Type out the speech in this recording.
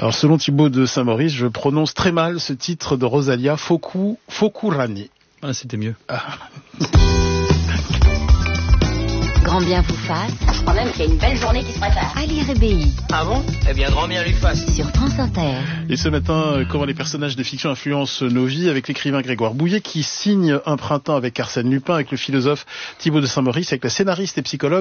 Alors selon Thibaut de Saint-Maurice, je prononce très mal ce titre de Rosalia, Fokurani. Ah, c'était mieux. Ah. Grand bien vous fasse. Je crois même qu'il y a une belle journée qui se prépare. Ali Rébéi. Ah bon? Eh bien, grand bien lui fasse. Sur France Inter. Et ce matin, comment les personnages de fiction influencent nos vies avec l'écrivain Grégoire Bouillet qui signe Un printemps avec Arsène Lupin, avec le philosophe Thibaut de Saint-Maurice, avec la scénariste et psychologue